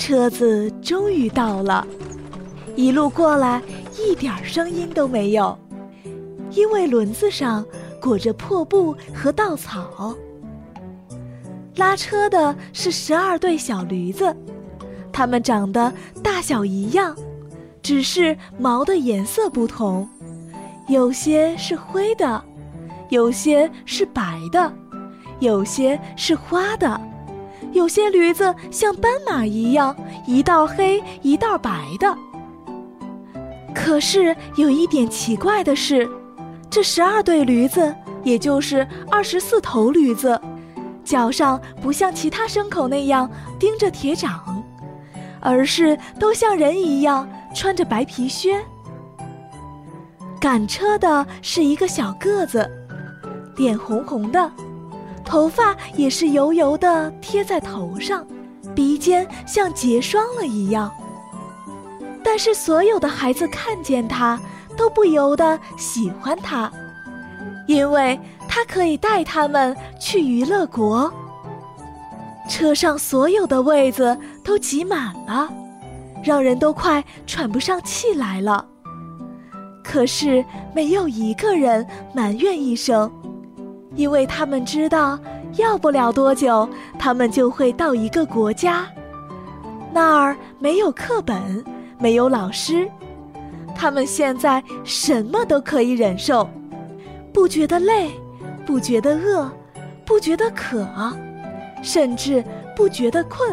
车子终于到了，一路过来一点声音都没有，因为轮子上裹着破布和稻草。拉车的是12对小驴子，它们长得大小一样，只是毛的颜色不同，有些是灰的，有些是白的，有些是花的，有些驴子像斑马一样，一道黑一道白的。可是有一点奇怪的是，这12对驴子，也就是24头驴子，脚上不像其他牲口那样钉着铁掌，而是都像人一样穿着白皮靴。赶车的是一个小个子，脸红红的，头发也是油油的贴在头上，鼻尖像结霜了一样。但是所有的孩子看见他都不由得喜欢他，因为他可以带他们去娱乐国。车上所有的位子都挤满了，让人都快喘不上气来了。可是没有一个人埋怨一声，因为他们知道要不了多久他们就会到一个国家，那儿没有课本，没有老师，他们现在什么都可以忍受，不觉得累，不觉得饿，不觉得渴，甚至不觉得困。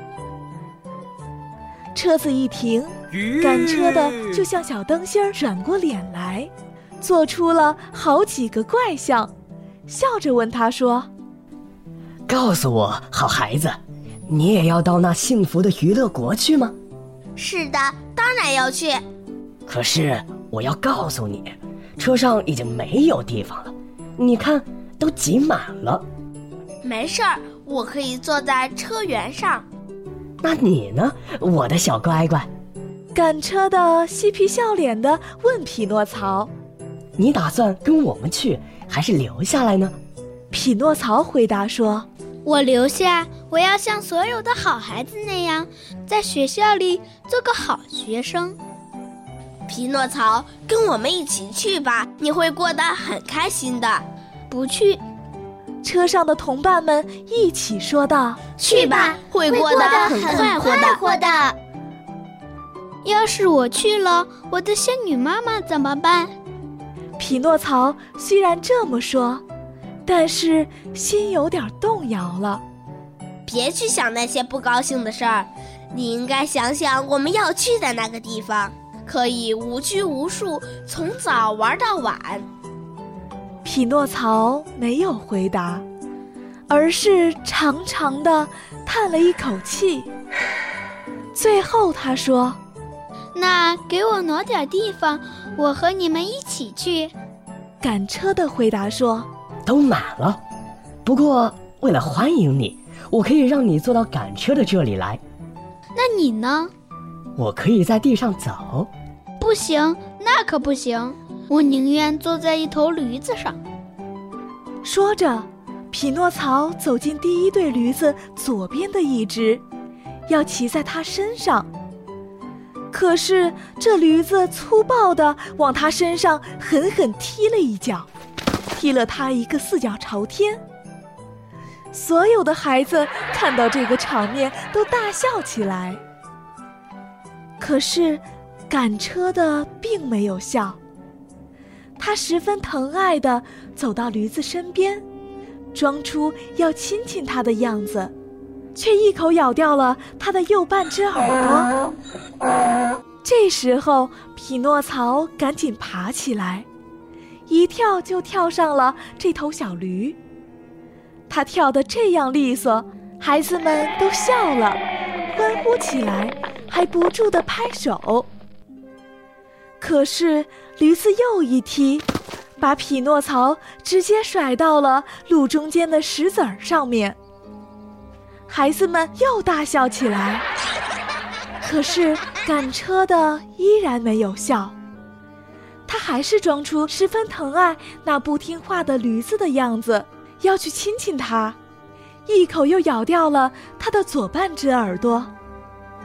车子一停，赶车的就像小灯芯转过脸来，做出了好几个怪相，笑着问他说： 告诉我，好孩子，你也要到那幸福的娱乐国去吗？ 是的，当然要去。 可是我要告诉你，车上已经没有地方了，你看都挤满了。 没事儿，我可以坐在车辕上。 那你呢，我的小乖乖？ 赶车的嬉皮笑脸地问匹诺曹： 你打算跟我们去，还是留下来呢？ 匹诺曹回答说： 我留下，我要像所有的好孩子那样，在学校里做个好学生。 匹诺曹，跟我们一起去吧，你会过得很开心的。 不去。 车上的同伴们一起说道： 去吧，会过得很快活的。 要是我去了，我的仙女妈妈怎么办？ 匹诺曹虽然这么说，但是心有点动摇了。 别去想那些不高兴的事儿，你应该想想我们要去的那个地方，可以无拘无束，从早玩到晚。 匹诺曹没有回答，而是长长地叹了一口气。最后他说： 那给我挪点地方，我和你们一起去。 赶车的回答说： 都满了，不过为了欢迎你，我可以让你坐到赶车的这里来。 那你呢？ 我可以在地上走。 不行，那可不行，我宁愿坐在一头驴子上。 说着，匹诺曹走进第一对驴子左边的一只，要骑在它身上。可是这驴子粗暴地往他身上狠狠踢了一脚，踢了他一个四脚朝天。所有的孩子看到这个场面都大笑起来。可是赶车的并没有笑，他十分疼爱地走到驴子身边，装出要亲亲他的样子，却一口咬掉了他的右半只耳朵。这时候匹诺曹赶紧爬起来，一跳就跳上了这头小驴。他跳得这样利索，孩子们都笑了，欢呼起来，还不住地拍手。可是驴子又一踢，把匹诺曹直接甩到了路中间的石子儿上面。孩子们又大笑起来，可是赶车的依然没有笑，他还是装出十分疼爱那不听话的驴子的样子，要去亲亲他，一口又咬掉了他的左半只耳朵。